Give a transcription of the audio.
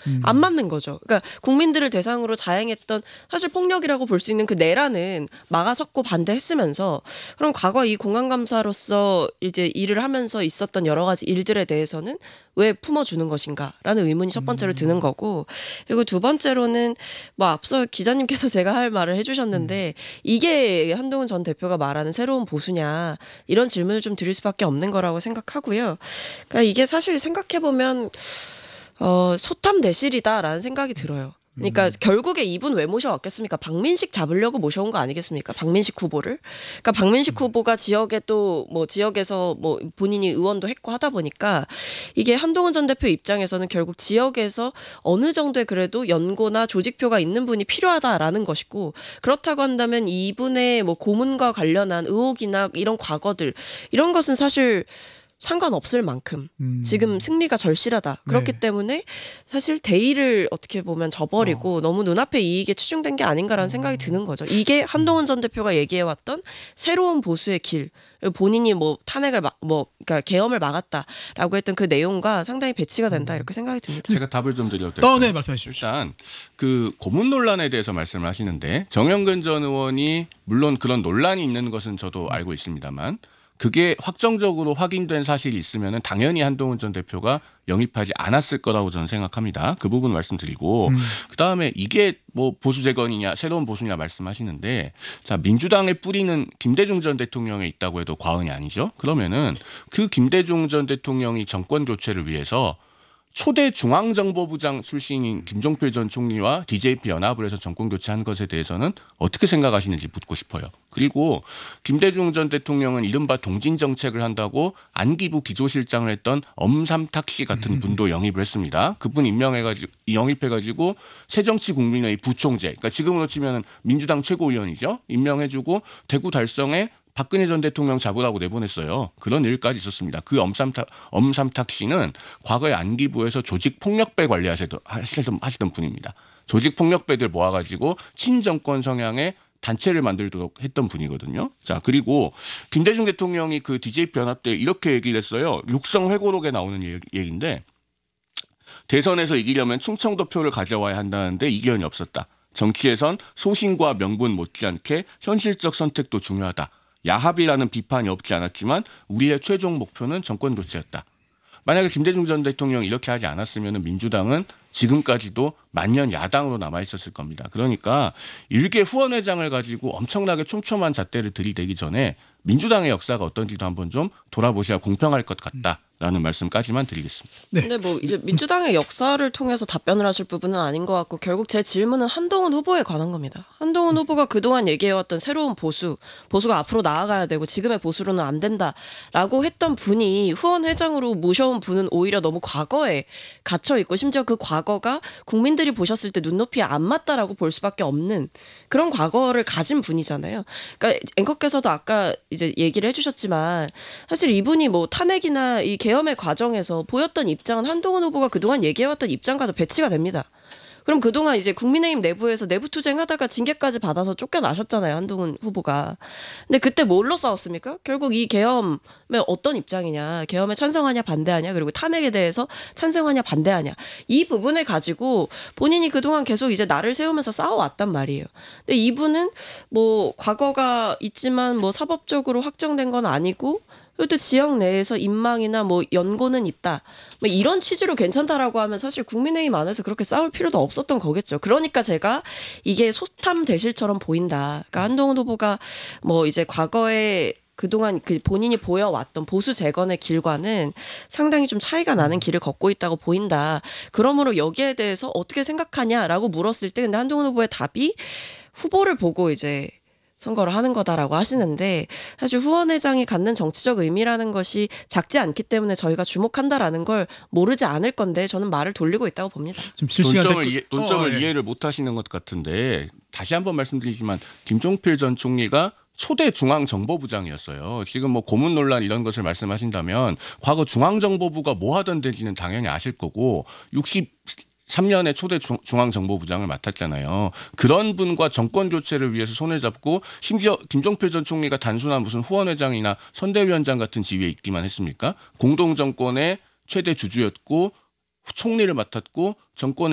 안 맞는 거죠. 그러니까 국민들을 대상으로 자행했던 사실 폭력이라고 볼 수 있는 그 내란은 막아섰고 반대했으면서 그럼 과거 이 공안감사로서 이제 일을 하면서 있었던 여러 가지 일들에 대해서는 왜 품어주는 것인가라는 의문이 첫 번째로 드는 거고, 그리고 두 번째로는 뭐 앞서 기자님께서 제가 할 말을 해주셨는데 이게 한동훈 전 대표가 말하는 새로운 보수냐 이런 질문을 좀 드릴 수밖에 없는 거라고 생각하고요. 그러니까 이게 사실 생각해보면 소탐대실이다라는 생각이 들어요. 그러니까 결국에 이분 왜 모셔왔겠습니까? 박민식 잡으려고 모셔온 거 아니겠습니까? 박민식 후보를. 그러니까 박민식 후보가 지역에 또 뭐 지역에서 뭐 본인이 의원도 했고 하다 보니까 이게 한동훈 전 대표 입장에서는 결국 지역에서 어느 정도의 그래도 연고나 조직표가 있는 분이 필요하다라는 것이고, 그렇다고 한다면 이분의 뭐 고문과 관련한 의혹이나 이런 과거들 이런 것은 사실 상관없을 만큼 지금 승리가 절실하다. 그렇기 네. 때문에 사실 대의를 어떻게 보면 저버리고 너무 눈앞의 이익에 치중된 게 아닌가라는 생각이 드는 거죠. 이게 한동훈 전 대표가 얘기해왔던 새로운 보수의 길, 본인이 뭐 탄핵을 그러니까 계엄을 막았다라고 했던 그 내용과 상당히 배치가 된다 이렇게 생각이 듭니다. 제가 답을 좀 드려도 될까요? 네, 말씀해 주십시오. 일단 그 고문 논란에 대해서 말씀을 하시는데 정영근 전 의원이 물론 그런 논란이 있는 것은 저도 알고 있습니다만 그게 확정적으로 확인된 사실이 있으면 당연히 한동훈 전 대표가 영입하지 않았을 거라고 저는 생각합니다. 그 부분 말씀드리고 그다음에 이게 뭐 보수 재건이냐 새로운 보수냐 말씀하시는데, 자 민주당의 뿌리는 김대중 전 대통령에 있다고 해도 과언이 아니죠. 그러면은 그 김대중 전 대통령이 정권 교체를 위해서 초대 중앙정보부장 출신인 김종필 전 총리와 DJP 연합을 해서 정권 교체한 것에 대해서는 어떻게 생각하시는지 묻고 싶어요. 그리고 김대중 전 대통령은 이른바 동진 정책을 한다고 안기부 기조실장을 했던 엄삼탁 씨 같은 분도 영입을 했습니다. 그분 영입해가지고 새정치국민회의 부총재, 그러니까 지금으로 치면 민주당 최고위원이죠. 임명해주고 대구 달성에 박근혜 전 대통령 잡으라고 내보냈어요. 그런 일까지 있었습니다. 그 엄삼탁 씨는 과거에 안기부에서 조직폭력배 관리하시던 분입니다. 조직폭력배들 모아가지고 친정권 성향의 단체를 만들도록 했던 분이거든요. 자, 그리고 김대중 대통령이 그 DJP 연합 때 이렇게 얘기를 했어요. 육성회고록에 나오는 얘기인데, 대선에서 이기려면 충청도 표를 가져와야 한다는데 이견이 없었다. 정치에선 소신과 명분 못지않게 현실적 선택도 중요하다. 야합이라는 비판이 없지 않았지만 우리의 최종 목표는 정권 교체였다. 만약에 김대중 전 대통령이 이렇게 하지 않았으면 민주당은 지금까지도 만년 야당으로 남아있었을 겁니다. 그러니까 일개 후원회장을 가지고 엄청나게 촘촘한 잣대를 들이대기 전에 민주당의 역사가 어떤지도 한번 좀 돌아보셔야 공평할 것 같다라는 말씀까지만 드리겠습니다. 네. 근데 뭐 이제 민주당의 역사를 통해서 답변을 하실 부분은 아닌 것 같고, 결국 제 질문은 한동훈 후보에 관한 겁니다. 한동훈 후보가 그동안 얘기해왔던 새로운 보수가 앞으로 나아가야 되고 지금의 보수로는 안 된다라고 했던 분이 후원회장으로 모셔온 분은 오히려 너무 과거에 갇혀있고, 심지어 그 과거가 국민들이 보셨을 때 눈높이에 안 맞다라고 볼 수밖에 없는 그런 과거를 가진 분이잖아요. 그러니까 앵커께서도 아까 이제 얘기를 해주셨지만 사실 이분이 뭐 탄핵이나 이 계엄의 과정에서 보였던 입장은 한동훈 후보가 그동안 얘기해왔던 입장과도 배치가 됩니다. 그럼 그동안 이제 국민의힘 내부에서 내부투쟁하다가 징계까지 받아서 쫓겨나셨잖아요, 한동훈 후보가. 근데 그때 뭘로 싸웠습니까? 결국 이 계엄에 어떤 입장이냐, 계엄에 찬성하냐 반대하냐, 그리고 탄핵에 대해서 찬성하냐 반대하냐, 이 부분을 가지고 본인이 그동안 계속 이제 날을 세우면서 싸워왔단 말이에요. 근데 이분은 뭐 과거가 있지만 뭐 사법적으로 확정된 건 아니고 또 지역 내에서 인망이나 뭐 연고는 있다, 뭐 이런 취지로 괜찮다라고 하면 사실 국민의힘 안에서 그렇게 싸울 필요도 없었던 거겠죠. 그러니까 제가 이게 소탐 대실처럼 보인다. 그러니까 한동훈 후보가 뭐 이제 과거에 그동안 그 본인이 보여왔던 보수 재건의 길과는 상당히 좀 차이가 나는 길을 걷고 있다고 보인다. 그러므로 여기에 대해서 어떻게 생각하냐라고 물었을 때 근데 한동훈 후보의 답이 후보를 보고 이제 선거를 하는 거다라고 하시는데, 사실 후원회장이 갖는 정치적 의미라는 것이 작지 않기 때문에 저희가 주목한다라는 걸 모르지 않을 건데 저는 말을 돌리고 있다고 봅니다. 좀 실시간 논점을 이해를 못 하시는 것 같은데, 다시 한번 말씀드리지만 김종필 전 총리가 초대 중앙정보부장이었어요. 지금 뭐 고문 논란 이런 것을 말씀하신다면 과거 중앙정보부가 뭐 하던 데지는 당연히 아실 거고, 3년에 초대 중앙정보부장을 맡았잖아요. 그런 분과 정권 교체를 위해서 손을 잡고, 심지어 김종필 전 총리가 단순한 무슨 후원회장이나 선대위원장 같은 지위에 있기만 했습니까? 공동정권의 최대 주주였고 총리를 맡았고 정권의